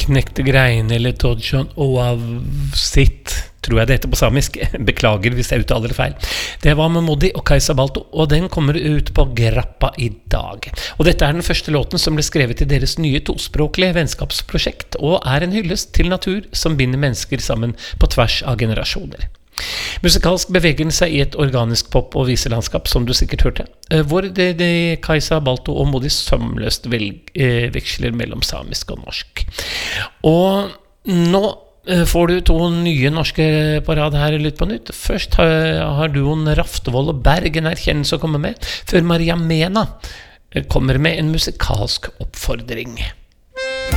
Knekte grein eller Todjon Oavsit, tror jeg det heter på samisk. Beklager hvis jeg uttaler det feil. Det var med Modi og Kajsa Balto, og den kommer ut på Grappa i dag. Og dette den første låten som ble skrevet i deres nye tospråklige vennskapsprosjekt, og en hyllest til natur som binder mennesker sammen på tvers av generasjoner. Musikalsk beveger den seg i et organisk pop- og viselandskap, som du sikkert hørte, hvor Kajsa Balto og Modi sømløst veksler mellom samisk og norsk. Og nå får du to nye norske på rad her i Lytt på nytt. Først har duoen Raftevold og Berg en erkjennelse å komme med, før Maria Mena kommer med en musikalsk oppfordring.